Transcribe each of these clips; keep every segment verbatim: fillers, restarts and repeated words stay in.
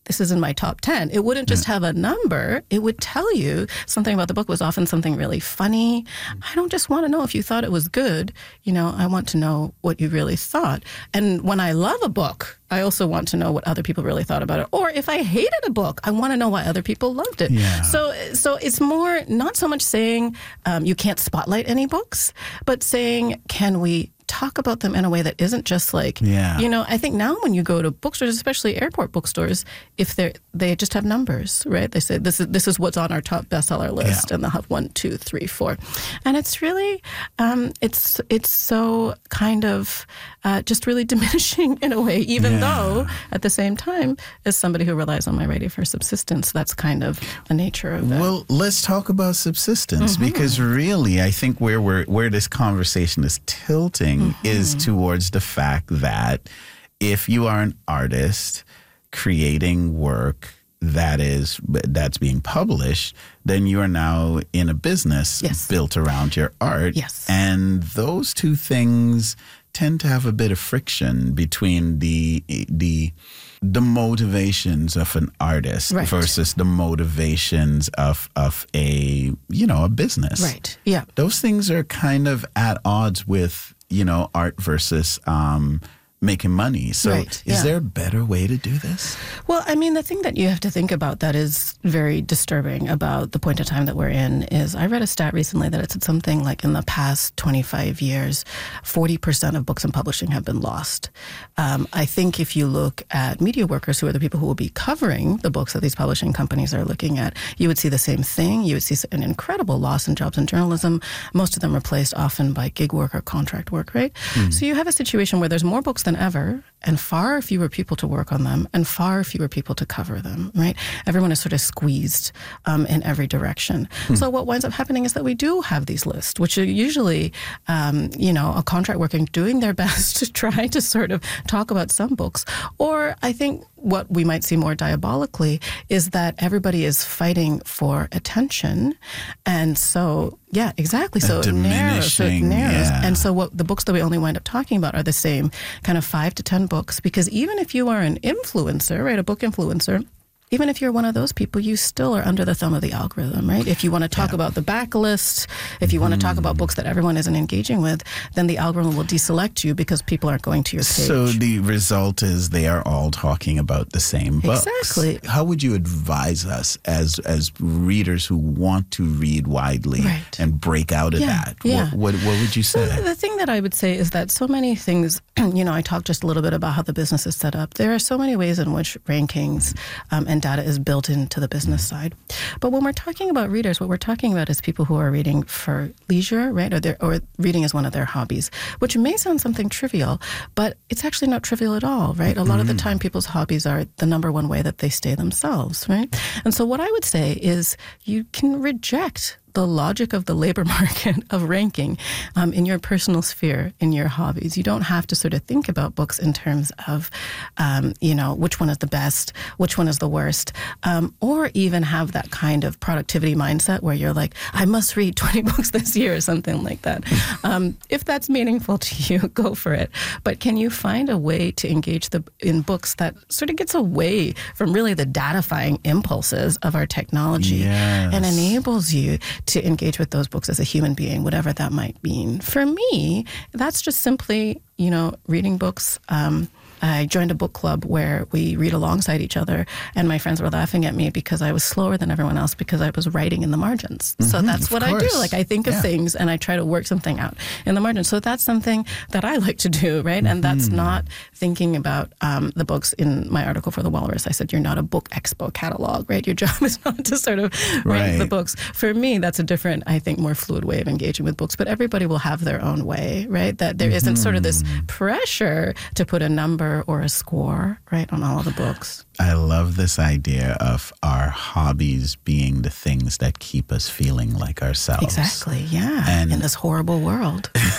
this is in my top ten. It wouldn't just have a number. It would tell you something about the book was often something really funny. I don't just want to know if you thought it was good. You know, I want to know what you really thought. And when I love a book, I also want to know what other people really thought about it. Or if I hated a book, I want to know why other people loved it. Yeah. So so it's more not so much saying um, you can't spotlight any books, but saying, can we talk about them in a way that isn't just like, yeah. you know, I think now when you go to bookstores, especially airport bookstores, if they they just have numbers, right? They say this is this is what's on our top bestseller list, yeah. and they'll have one, two, three, four, and it's really, um, it's it's so kind of uh, just really diminishing in a way. Even yeah. though at the same time, as somebody who relies on my writing for subsistence, that's kind of the nature of it. Well, let's talk about subsistence mm-hmm. because really, I think where we're where this conversation is tilting. Mm-hmm. is towards the fact that if you are an artist creating work that is that's being published, then you are now in a business yes. built around your art. Yes. And those two things tend to have a bit of friction between the the the motivations of an artist right. versus the motivations of of a you know a business. Right. Yeah. Those things are kind of at odds with you know art versus um, making money. So right. is yeah. there a better way to do this? Well, I mean, the thing that you have to think about that is very disturbing about the point of time that we're in is I read a stat recently that it said something like in the past twenty-five years, forty percent of books in publishing have been lost. Um, I think if you look at media workers, who are the people who will be covering the books that these publishing companies are looking at, you would see the same thing. You would see an incredible loss in jobs in journalism, most of them replaced often by gig work or contract work, right? Mm. So you have a situation where there's more books than ever and far fewer people to work on them and far fewer people to cover them, right? Everyone is sort of squeezed um, in every direction. Hmm. So what winds up happening is that we do have these lists, which are usually, um, you know, a contract worker doing their best to try to sort of talk about some books. Or I think what we might see more diabolically is that everybody is fighting for attention. And so, yeah, exactly. So it narrows. So it narrows. Yeah. And so what the books that we only wind up talking about are the same kind of five to ten books, because even if you are an influencer, right, a book influencer, even if you're one of those people, you still are under the thumb of the algorithm, right? If you want to talk yeah. about the backlist, if you mm. want to talk about books that everyone isn't engaging with, then the algorithm will deselect you because people aren't going to your page. So the result is they are all talking about the same books. Exactly. How would you advise us as as readers who want to read widely right. and break out of yeah. that? Yeah. What, what, what would you say? Well, the thing that I would say is that so many things, you know, I talked just a little bit about how the business is set up. There are so many ways in which rankings um, and data is built into the business side. But when we're talking about readers, what we're talking about is people who are reading for leisure, right? Or, or reading is one of their hobbies, which may sound something trivial, but it's actually not trivial at all, right? A lot mm. of the time people's hobbies are the number one way that they stay themselves, right? And so what I would say is you can reject the logic of the labor market of ranking um, in your personal sphere, in your hobbies. You don't have to sort of think about books in terms of, um, you know, which one is the best, which one is the worst, um, or even have that kind of productivity mindset where you're like, I must read twenty books this year or something like that. Um, if that's meaningful to you, go for it. But can you find a way to engage the in books that sort of gets away from really the datafying impulses of our technology yes. and enables you to engage with those books as a human being, whatever that might mean. For me, that's just simply, you know, reading books. Um, I joined a book club where we read alongside each other, and my friends were laughing at me because I was slower than everyone else because I was writing in the margins. Mm-hmm, so that's what course. I do. Like I think of yeah. things and I try to work something out in the margins. So that's something that I like to do, right? Mm-hmm. And that's not thinking about um, the books in my article for The Walrus. I said, you're not a book expo catalog, right? Your job is not to sort of right. rank the books. For me, that's a different, I think, more fluid way of engaging with books. But everybody will have their own way, right? That there mm-hmm. isn't sort of this pressure to put a number or a score right on all of the books. I love this idea of our hobbies being the things that keep us feeling like ourselves. Exactly, yeah. And in this horrible world. And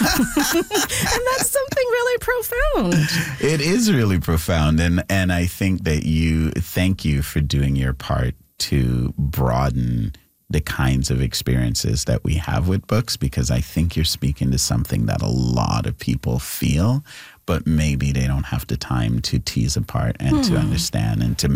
that's something really profound. It is really profound. And, and I think that you, thank you for doing your part to broaden the kinds of experiences that we have with books, because I think you're speaking to something that a lot of people feel, but maybe they don't have the time to tease apart and hmm. to understand and to